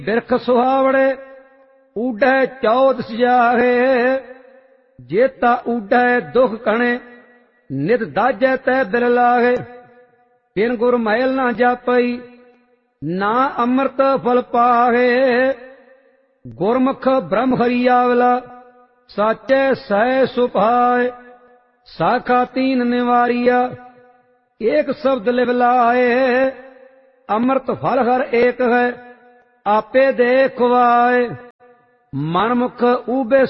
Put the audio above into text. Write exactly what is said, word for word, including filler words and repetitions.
ਬਿਰਖ ਸੁਹਾਵੜੇ ਊਢੈ ਚੌਦ ਸਜਾਹੇ। ਜੇਤਾ ਊਢੈ ਦੁਖ ਕਣੇ ਨਿਤ ਦਾਜੈ ਤੈ ਦਿਲ ਲਾਹੇ। ਬਿਨ ਗੁਰ ਮੈਲ ਨਾ ਜਾਪਈ ਨਾ ਅੰਮ੍ਰਿਤ ਫਲ ਪਾਹੇ। ਗੁਰਮੁਖ ਬ੍ਰਹਮ ਹਰੀ ਆਵਲਾ ਸਾਚੈ ਸਹਿ ਸੁਭਾਏ। ਸਾਖਾ ਤੀਨ ਨਿਵਾਰੀਆ ਏਕ ਸ਼ਬਦ ਲਿਵ ਲਾਏ। ਅੰਮ੍ਰਿਤ ਫਲ ਹਰ ਏਕ ਹੈ ਆਪੇ ਦੇ ਖੁਆਏ। ਮਨ ਮੁਖ ਊਬੇ